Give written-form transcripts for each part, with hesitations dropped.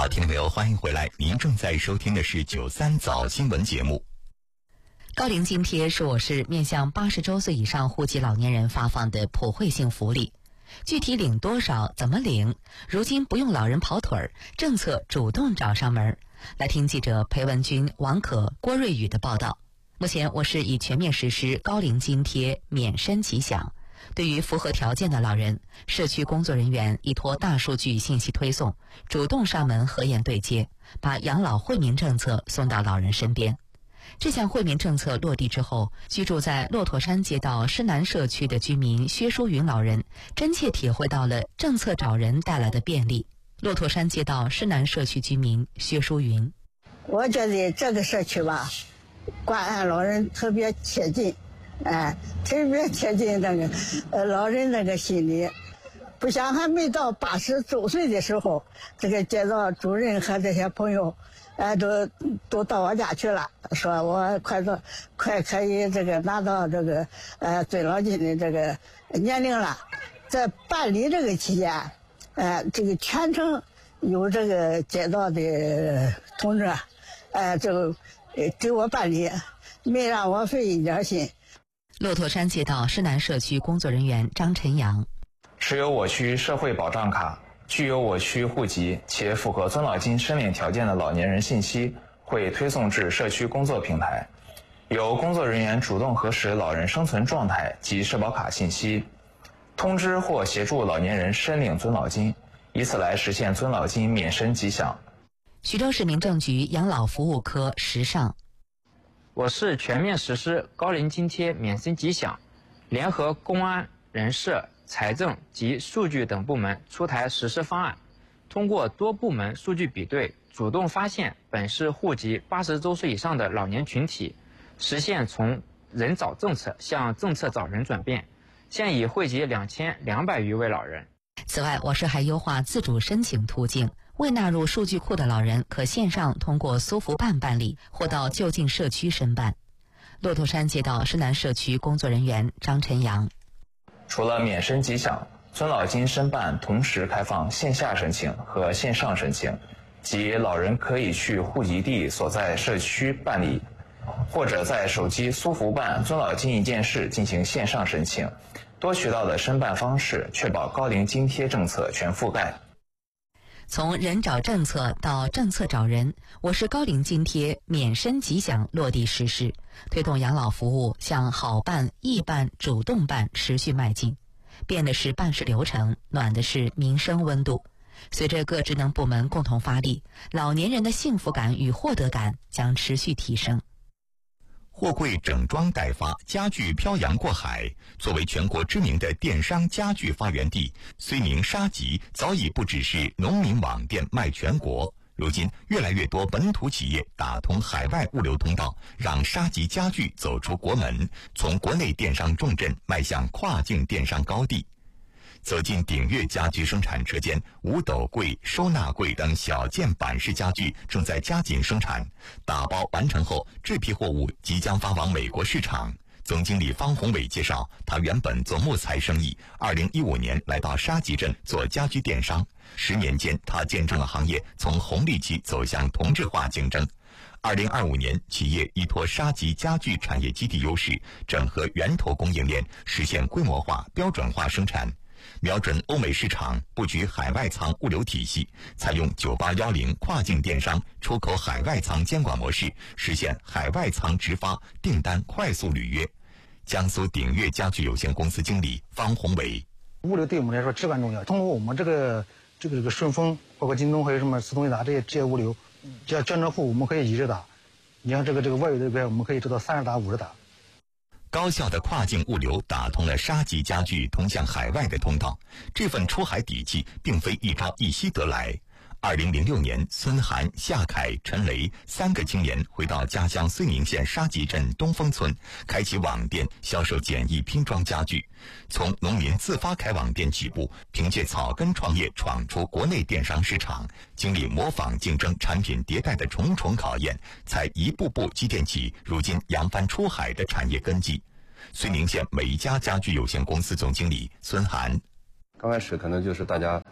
好，听众朋友，欢迎回来。您正在收听的是93早新闻节目。 高龄津贴是我市面向80周岁以上户籍老年人发放的普惠性福利，具体领多少、怎么领，如今不用老人跑腿儿，政策主动找上门。来听记者裴文军、王可、郭瑞宇的报道。目前我市已全面实施高龄津贴免申即享，对于符合条件的老人，社区工作人员依托大数据信息推送，主动上门核验对接，把养老惠民政策送到老人身边。这项惠民政策落地之后，居住在骆驼山街道施南社区的居民薛淑云老人真切体会到了政策找人带来的便利。骆驼山街道施南社区居民薛淑云： 我觉得这个社区吧，关爱老人特别贴近，特别贴近那个老人那个心理。不像还没到80周岁的时候，这个街道主任和这些朋友都到我家去了，说我快可以这个拿到这个尊老金的这个年龄了。在办理这个期间，这个全程有这个街道的同志就给我办理，没让我费一点心。 骆驼山街道施南社区工作人员张晨阳： 持有我区社会保障卡、具有我区户籍且符合尊老金申领条件的老年人信息会推送至社区工作平台，由工作人员主动核实老人生存状态及社保卡信息，通知或协助老年人申领尊老金，以此来实现尊老金免申即享。 徐州市民政局养老服务科石尚： 我市全面实施高龄津贴免申即享，联合公安、人社、财政及数据等部门出台实施方案，通过多部门数据比对，主动发现本市户籍80周岁以上的老年群体，实现从人找政策向政策找人转变，现已惠及2200余位老人。 此外，我市还优化自主申请途径，未纳入数据库的老人可线上通过苏福办办理，或到就近社区申办。骆驼山街道施南社区工作人员张晨阳： 除了免申即享，尊老金申办同时开放线下申请和线上申请，即老人可以去户籍地所在社区办理，或者在手机苏福办尊老金一件事进行线上申请，多渠道的申办方式，确保高龄津贴政策全覆盖。 从人找政策到政策找人，我市高龄津贴免申即享落地实施，推动养老服务向好办、易办、主动办持续迈进。变的是办事流程，暖的是民生温度。随着各职能部门共同发力，老年人的幸福感与获得感将持续提升。 货柜整装待发，家具漂洋过海。作为全国知名的电商家具发源地，睢宁沙集早已不只是农民网店卖全国。如今，越来越多本土企业打通海外物流通道，让沙集家具走出国门，从国内电商重镇迈向跨境电商高地。走进鼎悦家居生产车间，五斗柜、收纳柜等小件板式家具正在加紧生产。打包完成后，这批货物即将发往美国市场。总经理方宏伟介绍，他原本做木材生意，2015年来到沙集镇做家居电商。10年间，他见证了行业从红利期走向同质化竞争。2025年，企业依托沙集家具产业基地优势，整合源头供应链，实现规模化、标准化生产。瞄准欧美市场，布局海外仓物流体系，采用9810跨境电商出口海外仓监管模式，实现海外仓直发，订单快速履约。江苏鼎悦家具有限公司经理方宏伟： 物流对我们来说至关重要。通过我们这个顺丰，包括京东还有什么四通一达这些物流，只要江浙沪我们可以一直打。你像这个外邮这边，我们可以做到30打50打。 高效的跨境物流打通了沙集家具通向海外的通道，这份出海底气并非一朝一夕得来。2006年，孙涵、夏凯、陈雷3个青年回到家乡睢宁县沙集镇东风村，开启网店销售简易拼装家具。从农民自发开网店起步，凭借草根创业闯出国内电商市场，经历模仿竞争、产品迭代的重重考验，才一步步积淀起如今扬帆出海的产业根基。睢宁县美家家具有限公司总经理孙涵： 刚开始可能就是大家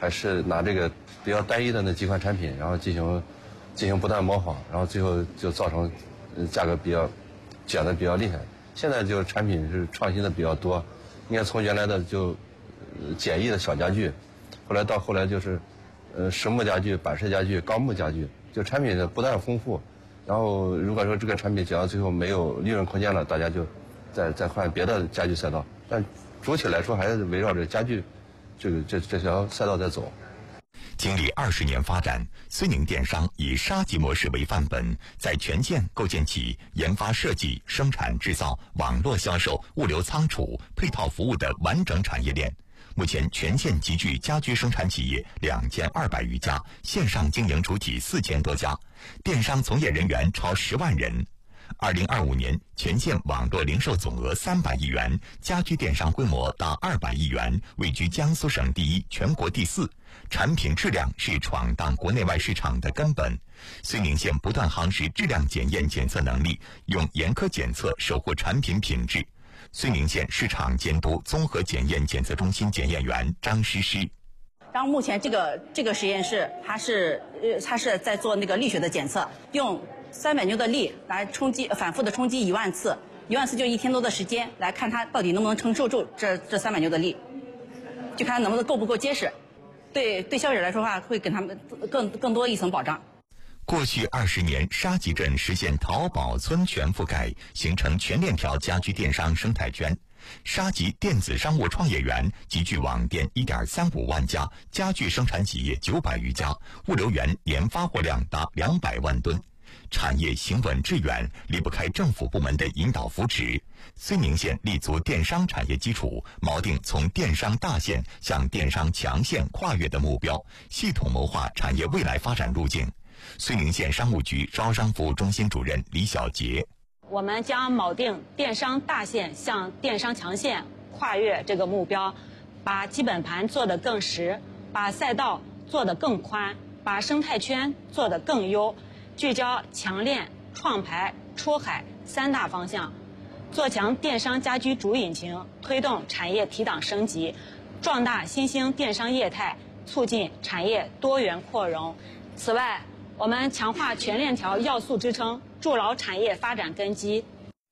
还是拿这个比较单一的那几款产品，然后进行不断模仿，然后最后就造成价格比较卷得比较厉害。现在就产品是创新的比较多，你看从原来的就简易的小家具，后来就是实木家具、板式家具、钢木家具，就产品的不断丰富。然后如果说这个产品讲到最后没有利润空间了，大家就再换别的家具赛道，但主体来说还是围绕着家具这条赛道在走。 经历20年发展，绥宁电商以沙集模式为范本，在全县构建起研发设计、生产制造、网络销售、物流仓储、配套服务的完整产业链。目前全县集聚家居生产企业2200余家，线上经营主体4000多家，电商从业人员超10万人。2025年，全县网络零售总额300亿元，家居电商规模达200亿元，位居江苏省第1，全国第4。产品质量是闯荡国内外市场的根本。绥宁县不断夯实质量检验检测能力，用严苛检测守护产品品质。绥宁县市场监督综合检验检测中心检验员张诗诗。 然后目前这个实验室，它是在做那个力学的检测，用300牛的力来反复的冲击1万次，1万次就1天多的时间，来看它到底能不能承受住这300牛的力，就看它能不能够不够结实。对消费者来说的话，会给他们更多一层保障。 过去20年，沙集镇实现淘宝村全覆盖，形成全链条家居电商生态圈。沙集电子商务创业园集聚网店1.35万家，家具生产企业900余家，物流园年发货量达200万吨。产业行稳致远，离不开政府部门的引导扶持。绥宁县立足电商产业基础，锚定从电商大县向电商强县跨越的目标，系统谋划产业未来发展路径。绥宁县商务局招商服务中心主任李小杰： 我们将锚定电商大县向电商强县跨越这个目标，把基本盘做得更实，把赛道做得更宽，把生态圈做得更优，聚焦强链、创牌、出海3大方向，做强电商家居主引擎，推动产业提档升级，壮大新兴电商业态，促进产业多元扩容。此外，我们强化全链条要素支撑，筑牢产业发展根基。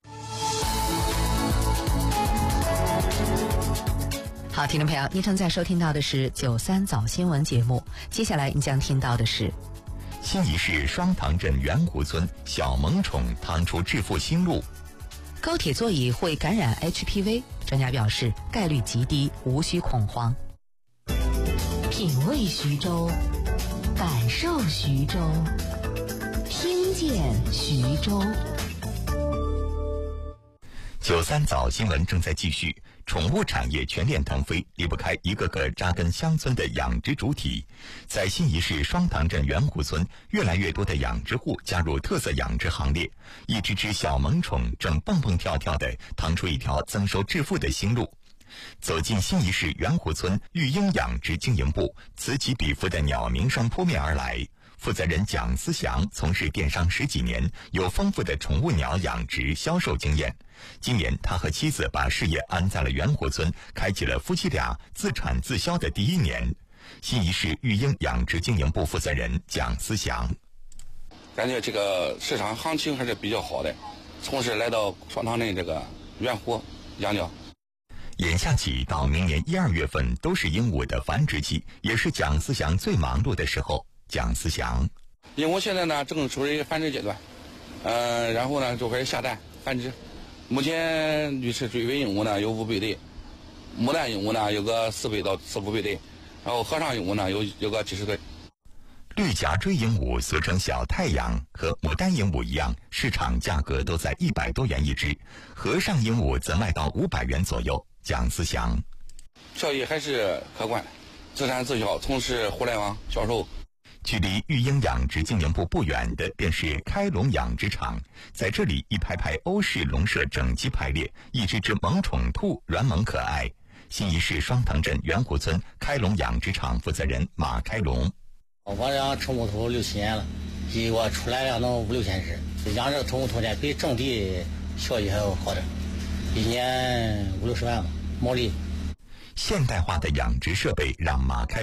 好，听众朋友，您正在收听到的是93早新闻节目，接下来你将听到的是新沂市双塘镇圆湖村小萌宠趟出致富新路。 高铁座椅会感染 HPV， 专家表示概率极低，无需恐慌。品味徐州，感受徐州，听见徐州。 93早新闻正在继续。宠物产业全链腾飞，离不开一个个扎根乡村的养殖主体。在新沂市双塘镇圆湖村，越来越多的养殖户加入特色养殖行列，一只只小萌宠正蹦蹦跳跳地趟出一条增收致富的新路。走进新沂市圆湖村育婴养殖经营部，此起彼伏的鸟鸣声扑面而来。负责人蒋思祥从事电商10几年，有丰富的宠物鸟养殖销售经验。今年他和妻子把事业安在了圆湖村，开启了夫妻俩自产自销的第1年。新沂市育婴养殖经营部负责人蒋思祥： 感觉这个市场行情还是比较好的，从事来到双塘镇这个圆湖养鸟。 眼下起到明年1、2月份都是鹦鹉的繁殖期，也是蒋思祥最忙碌的时候。蒋思祥： 鹦鹉现在呢正处于繁殖阶段，然后呢就开始下蛋繁殖。目前绿翅追尾鹦鹉呢有500对，牡丹鹦鹉呢有个400到4、500对，然后和尚鹦鹉呢有个几十对。 绿颊锥鹦鹉俗称小太阳，和牡丹鹦鹉一样，市场价格都在100多元一只，和尚鹦鹉则卖到500元左右。蒋思祥： 效益还是可观，自产自销，从事互联网销售。 距离育婴养殖经营部不远的便是开笼养殖场，在这里一排排欧式笼舍整齐排列，一只只萌宠兔软萌可爱。新沂市双塘镇圆湖村开笼养殖场负责人马开龙： 我养宠物兔6、7年了，一个出来量能5、6千只，养这个宠物兔呢比种地效益还要好点，1年50、60万吧，毛利。 现代化的养殖设备让马开